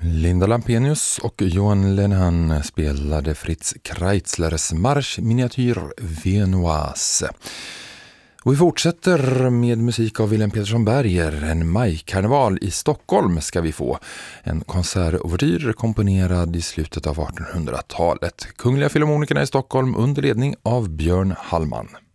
Linda Lampenius och Johan Lenhan spelade Fritz Kreitzlers marsch miniatyr Viennoise. Och vi fortsätter med musik av Wilhelm Petersson Berger. En majkarneval i Stockholm ska vi få. En konsertovertyr komponerad i slutet av 1800-talet. Kungliga Filharmonikerna i Stockholm under ledning av Björn Hallman.